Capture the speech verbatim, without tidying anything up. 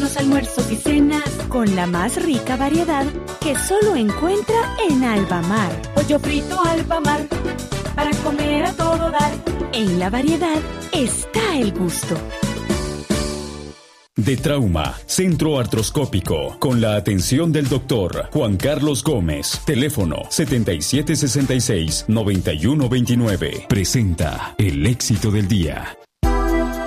desayunos, almuerzos y cenas con la más rica variedad que solo encuentra en Albamar. Pollo frito Albamar, para comer a todo dar. En la variedad está el gusto. De Trauma, Centro Artroscópico, con la atención del doctor Juan Carlos Gómez. Teléfono setenta y siete sesenta y seis, noventa y uno veintinueve. Presenta el éxito del día.